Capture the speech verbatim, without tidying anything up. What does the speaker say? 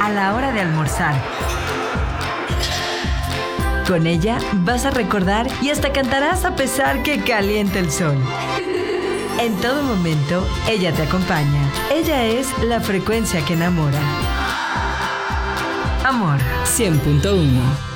a la hora de almorzar. Con ella vas a recordar y hasta cantarás a pesar que caliente el sol. En todo momento, ella te acompaña. Ella es la frecuencia que enamora. Amor cien punto uno.